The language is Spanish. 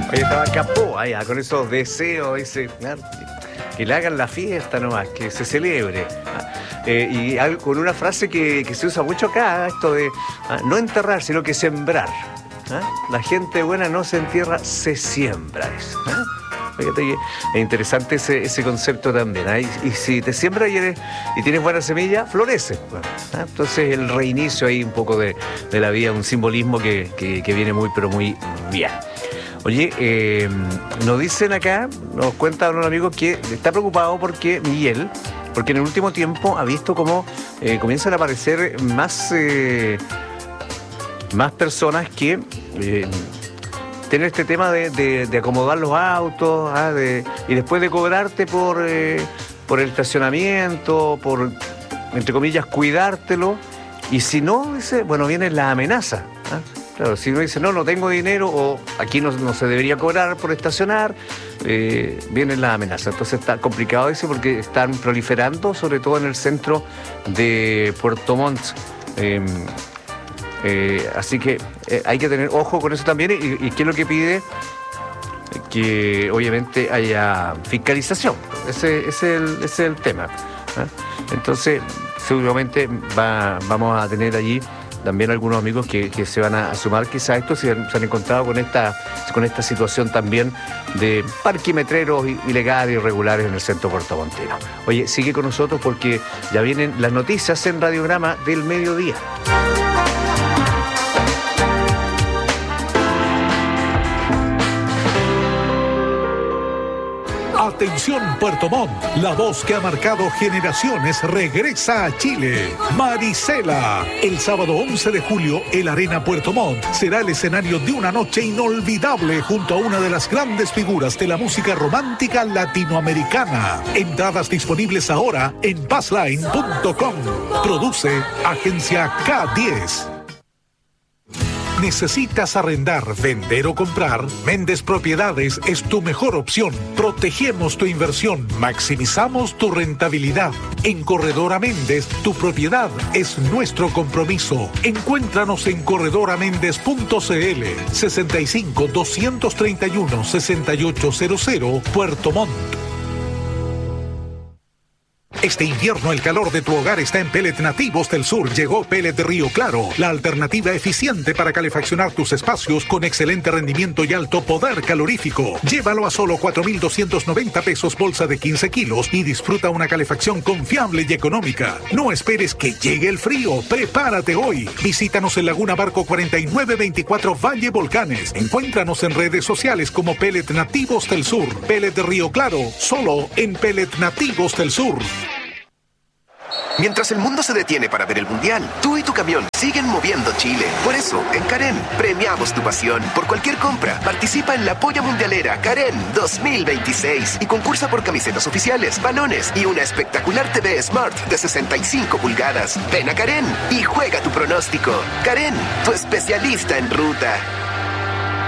Oye, estaba Capó allá con esos deseos, que le hagan la fiesta nomás, que se celebre. Y con una frase que se usa mucho acá, esto de no enterrar, sino que sembrar. La gente buena no se entierra, se siembra. Fíjate que es interesante ese concepto también. Y si te siembras y tienes buena semilla, florece. Entonces el reinicio ahí un poco de la vida, un simbolismo que viene muy, pero muy bien. Oye, nos dicen acá, nos cuenta un amigo que está preocupado porque en el último tiempo ha visto cómo comienzan a aparecer más personas que tienen este tema de acomodar los autos, y después de cobrarte por el estacionamiento, por, entre comillas, cuidártelo, y si no, dice, bueno, viene la amenaza. Claro, si uno dice, no tengo dinero, o aquí no se debería cobrar por estacionar, viene la amenaza. Entonces está complicado eso porque están proliferando, sobre todo en el centro de Puerto Montt. Así que hay que tener ojo con eso también. ¿Y qué es lo que pide? Que obviamente haya fiscalización. Ese es el tema. Entonces, seguramente vamos a tener allí también algunos amigos que se van a sumar quizás a esto, se han encontrado con esta situación también de parquimetreros ilegales, irregulares en el centro puertomontino. Oye, sigue con nosotros porque ya vienen las noticias en Radiograma del Mediodía. Atención Puerto Montt, la voz que ha marcado generaciones regresa a Chile. Marisela. El sábado 11 de julio, el Arena Puerto Montt será el escenario de una noche inolvidable junto a una de las grandes figuras de la música romántica latinoamericana. Entradas disponibles ahora en passline.com. Produce Agencia K10. ¿Necesitas arrendar, vender o comprar? Méndez Propiedades es tu mejor opción. Protegemos tu inversión, maximizamos tu rentabilidad. En Corredora Méndez, tu propiedad es nuestro compromiso. Encuéntranos en corredoramendez.cl 65 231 6800 Puerto Montt. Este invierno el calor de tu hogar está en Pellet Nativos del Sur. Llegó Pellet Río Claro, la alternativa eficiente para calefaccionar tus espacios con excelente rendimiento y alto poder calorífico. Llévalo a solo 4,290 pesos bolsa de 15 kilos y disfruta una calefacción confiable y económica. No esperes que llegue el frío, prepárate hoy. Visítanos en Laguna Barco 4924 Valle Volcanes. Encuéntranos en redes sociales como Pellet Nativos del Sur. Pellet Río Claro, solo en Pellet Nativos del Sur. Mientras el mundo se detiene para ver el Mundial, tú y tu camión siguen moviendo Chile. Por eso, en Karen, premiamos tu pasión. Por cualquier compra, participa en la Polla Mundialera Karen 2026 y concursa por camisetas oficiales, balones y una espectacular TV Smart de 65 pulgadas. Ven a Karen y juega tu pronóstico. Karen, tu especialista en ruta.